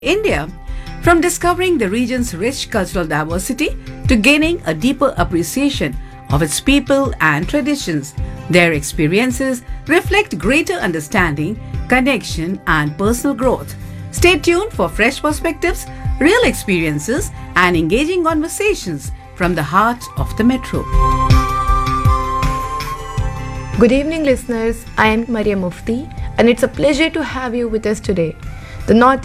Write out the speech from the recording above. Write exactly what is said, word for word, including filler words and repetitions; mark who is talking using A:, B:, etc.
A: India, from discovering the region's rich cultural diversity to gaining a deeper appreciation of its people and traditions. Their experiences reflect greater understanding, connection, and personal growth. Stay tuned for fresh perspectives, real experiences, and engaging conversations from the heart of the metro.
B: Good evening, listeners. I am Maria Mufti, and it's a pleasure to have you with us today. The North